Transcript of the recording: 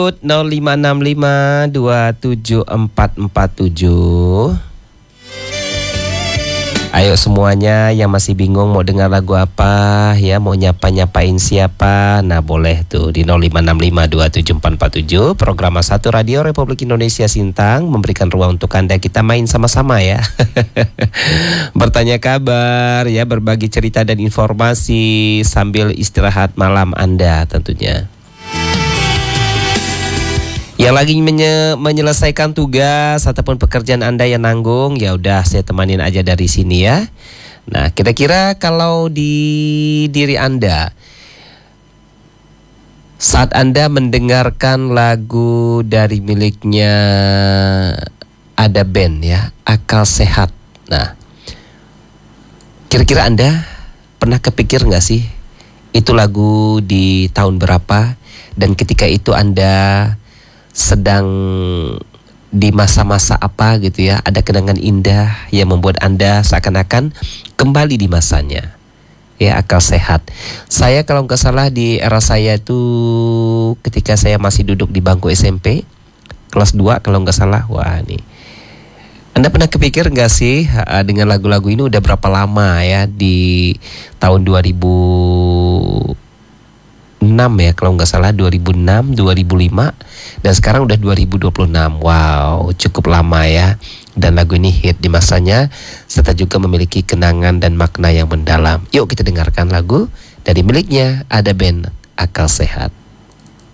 0565274447. Ayo semuanya yang masih bingung mau dengar lagu apa ya, mau nyapa-nyapain siapa, nah boleh tuh di 0565274447. Program A1 Radio Republik Indonesia Sintang memberikan ruang untuk Anda, kita main sama-sama ya. Bertanya kabar ya, berbagi cerita dan informasi sambil istirahat malam Anda tentunya. Yang lagi menyelesaikan tugas ataupun pekerjaan Anda yang nanggung, ya udah saya temanin aja dari sini ya. Nah, kira-kira kalau di diri Anda saat Anda mendengarkan lagu dari miliknya ada band ya, Akal Sehat. Nah, kira-kira Anda pernah kepikir nggak sih itu lagu di tahun berapa, dan ketika itu Anda sedang di masa-masa apa gitu ya, ada kenangan indah yang membuat Anda seakan-akan kembali di masanya ya. Akal Sehat. Saya kalau nggak salah di era saya itu ketika saya masih duduk di bangku SMP kelas 2 kalau nggak salah. Wah, nih Anda pernah kepikir nggak sih dengan lagu-lagu ini udah berapa lama ya, di tahun 2006 ya kalau nggak salah, 2006, 2005 dan sekarang udah 2026. Wow, cukup lama ya. Dan lagu ini hit di masanya serta juga memiliki kenangan dan makna yang mendalam. Yuk kita dengarkan lagu dari miliknya ada band Akal Sehat.